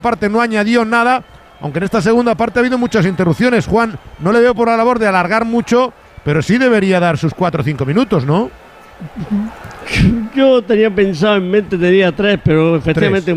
parte no añadió nada, aunque en esta segunda parte ha habido muchas interrupciones. Juan, no le veo por la labor de alargar mucho, pero sí debería dar sus 4 o 5 minutos, ¿no? Yo tenía pensado en mente, tenía 3, pero efectivamente